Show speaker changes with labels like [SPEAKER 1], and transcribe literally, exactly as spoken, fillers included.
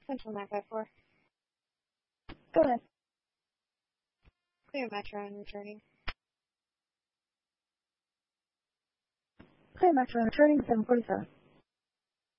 [SPEAKER 1] Central nine five four.
[SPEAKER 2] Go ahead.
[SPEAKER 1] Clear Metro and returning.
[SPEAKER 2] Clear Metro and returning seven forty-seven.